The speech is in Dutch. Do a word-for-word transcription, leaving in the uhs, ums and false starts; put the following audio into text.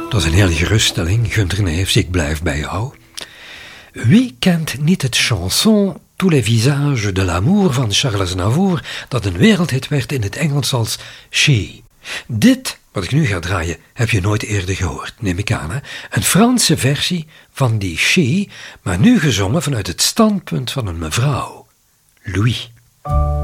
Dat is een hele geruststelling, Gunther Neefs, ik blijf bij jou. Wie kent niet het chanson Tous les visages de l'amour van Charles Aznavour, dat een wereldhit werd in het Engels als She. Dit, wat ik nu ga draaien, heb je nooit eerder gehoord, neem ik aan, hè? Een Franse versie van die She, maar nu gezongen vanuit het standpunt van een mevrouw, Louis.